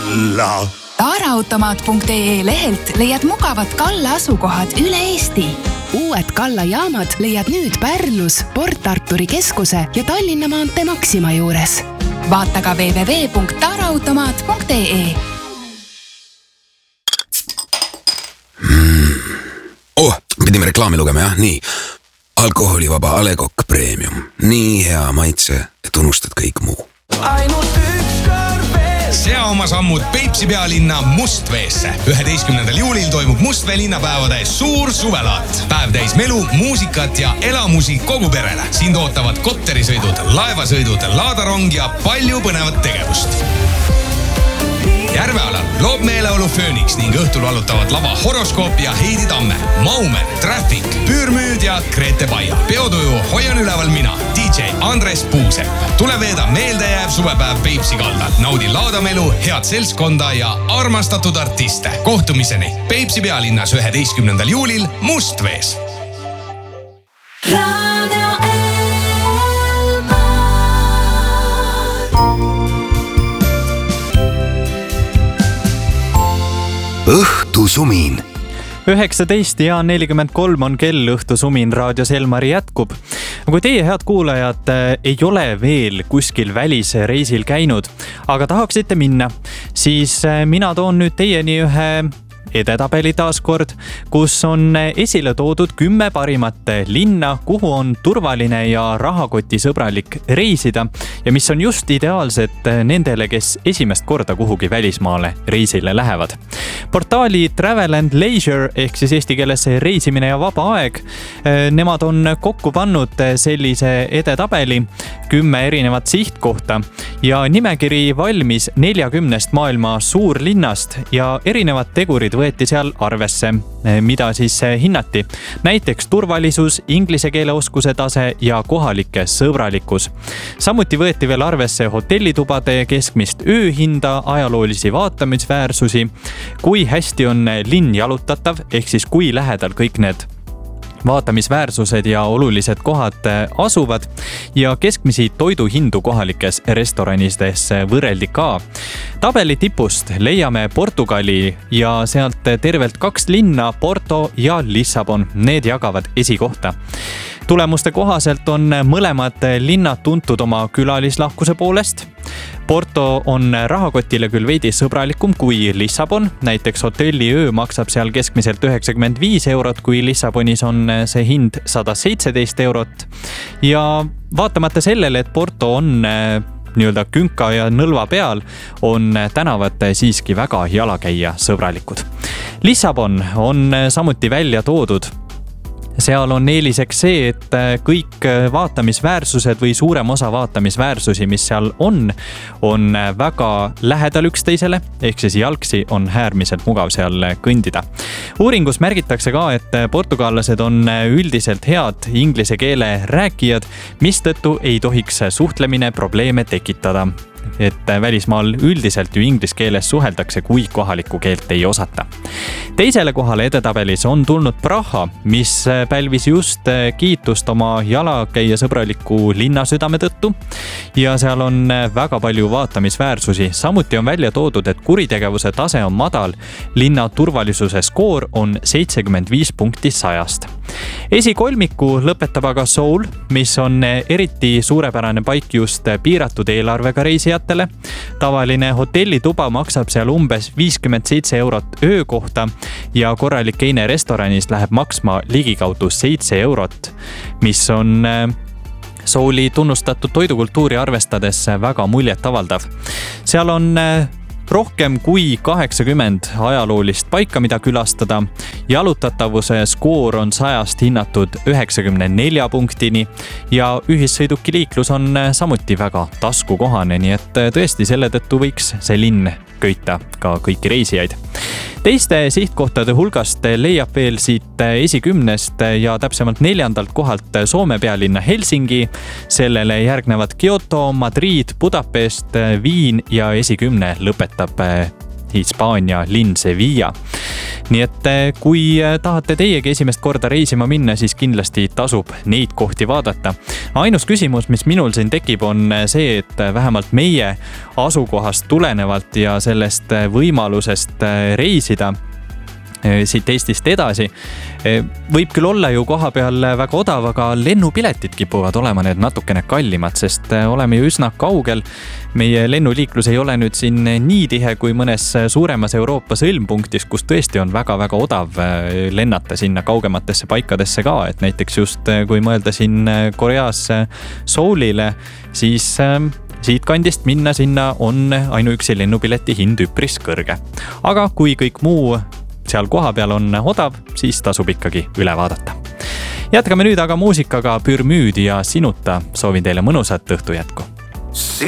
Kalla. Taaraautomaat.ee lehelt leiad mugavad Kalla asukohad üle Eesti. Uued Kalla jaamad leiad nüüd Pärnus, Port Arturi keskuse ja Tallinna maantee Maxima juures. Vaata ka www.taaraautomaat.ee. Pidime reklaami lugema, jah? Nii. Alkoholivaba A. Le Coq Premium. Nii hea maitse, et unustad kõik muu. Ainult üks kord veel. Sea oma sammud Peipsi pealinna Mustveesse. 11. juulil toimub Mustvee linnapäevade suur suvelaat. Päev täis melu, muusikat ja elamusi kogu perele. Sind ootavad kotterisõidud, laevasõidud, laadarong ja palju põnevat tegevust. Järvealal loob meeleolu Phoenix ning õhtul valutavad lava Horoskoop ja Heidi Tamme, Maumer, Traffic, Püürmüüd ja Grete Baia. Peotuju hoian üleval mina, DJ Andres Puusepp. Tule veeda meeldejääv suvepäev Peipsi kaldal. Naudi laadamelu, head seltskonda ja armastatud artiste. Kohtumiseni Peipsi pealinnas 11. juulil Mustvees. Õhtusumin. 19 ja 43 on kell, õhtusumin raadios Elmari jätkub. Kui teie, head kuulajad, ei ole veel kuskil välisreisil käinud, aga tahaksite minna, siis mina toon nüüd teieni ühe edetabeli taaskord, kus on esile toodud 10 parimat linna, kuhu on turvaline ja rahakotisõbralik reisida ja mis on just ideaalsed nendele, kes esimest korda kuhugi välismaale reisile lähevad. Portaali Travel and Leisure ehk siis eesti keeles reisimine ja vaba aeg, nemad on kokku pannud sellise edetabeli 10 erinevat sihtkohta ja nimekiri valmis 40 maailma suurlinnast ja erinevad tegurid võeti seal arvesse, mida siis hinnati. Näiteks turvalisus, inglise keele oskuse tase ja kohalike sõbralikkus. Samuti võeti veel arvesse hotellitubade keskmist ööhinda, ajaloolisi vaatamisväärsusi, kui hästi on linn jalutatav, ehk siis kui lähedal kõik need vaatamisväärsused ja olulised kohad asuvad ja keskmisi toiduhindu kohalikes restoranides võrreldi ka. Tabeli tipust leiame Portugali ja sealt tervelt 2 linna, Porto ja Lissabon. Need jagavad esikohta. Tulemuste kohaselt on mõlemad linnad tuntud oma külalislahkuse poolest. Porto on rahakotile küll veidi sõbralikum kui Lissabon. Näiteks hotelli öö maksab seal keskmiselt 95 eurot, kui Lissabonis on see hind 117 eurot. Ja vaatamata sellele, et Porto on nii-öelda künka ja nõlva peal, on tänavad siiski väga jalakäija sõbralikud. Lissabon on samuti välja toodud. Seal on eeliseks see, et kõik vaatamisväärsused või suurem osa vaatamisväärsusi, mis seal on väga lähedal üksteisele, ehk siis jalgsi on äärmiselt mugav seal kõndida. Uuringus märgitakse ka, et portugallased on üldiselt head inglise keele rääkijad, mistõttu ei tohiks suhtlemine probleeme tekitada. Et välismaal üldiselt ju inglise keeles suheldakse, kui kohalikku keelt ei osata. Teisele kohale edetabelis on tulnud Praha, mis pälvis just kiitust oma jalakäija sõbraliku linnasüdame tõttu ja seal on väga palju vaatamisväärsusi. Samuti on välja toodud, et kuritegevuse tase on madal, linna turvalisuse skoor on 75 punkti 100. Esikolmiku lõpetab aga Seoul, mis on eriti suurepärane paik just piiratud eelarvega reisijatele. Tavaline hotellituba maksab seal umbes 57 eurot öö kohta ja korralik eine restoranis läheb maksma ligikaudu 7 eurot, mis on Seouli tunnustatud toidukultuuri arvestades väga muljet avaldav. Seal on rohkem kui 80 ajaloolist paika, mida külastada. Jalutatavuse skoor on 100 hinnatud 94 punktini ja ühissõidukiliiklus on samuti väga taskukohane, nii et tõesti selle tõttu võiks see linn köita ka kõiki reisijaid. Teiste sihtkohtade hulgast leiab veel siit esikümnest ja täpsemalt 4. kohalt Soome pealinna Helsingi, sellele järgnevad Kyoto, Madrid, Budapest, Viin ja esikümne lõpetab Hispaania linn Sevilla. nii et kui tahate teiegi esimest korda reisima minna, siis kindlasti tasub neid kohti vaadata. Ainus küsimus, mis minul siin tekib, on see, et vähemalt meie asukohast tulenevalt ja sellest võimalusest reisida siit Eestist edasi. Võib küll olla ju koha peal väga odav, aga lennupiletid kipuvad olema need natukene kallimad, sest oleme ju üsna kaugel. Meie lennuliiklus ei ole nüüd siin nii tihe kui mõnes suuremas Euroopa sõlmpunktis, kus tõesti on väga-väga odav lennata sinna kaugematesse paikadesse ka, et näiteks just kui mõelda siin Koreas Seoulile, siis siit kandist minna sinna on ainuüksi lennupileti hind üpris kõrge. Aga kui kõik muu seal koha peal on odav, siis tasub ikkagi üle vaadata. Jätkame nüüd aga muusikaga Pürmüüd ja Sinuta. Soovin teile mõnusat õhtu jätku.